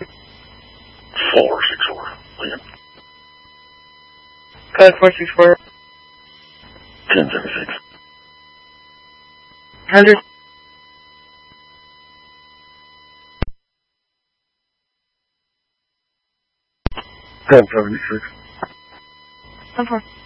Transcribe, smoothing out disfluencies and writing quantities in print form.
464. William. Code 464. 1076. 100. Ten 76. 10-4.